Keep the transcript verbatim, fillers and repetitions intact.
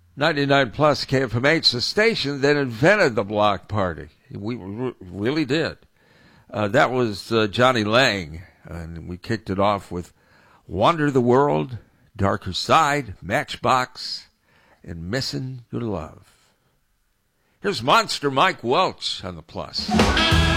ninety-nine plus K F M H, the station that invented the block party. We r- really did. Uh, that was uh, Johnny Lang, and we kicked it off with Wander the World, Darker Side, Matchbox, and Missing Your Love. Here's Monster Mike Welch on the Plus.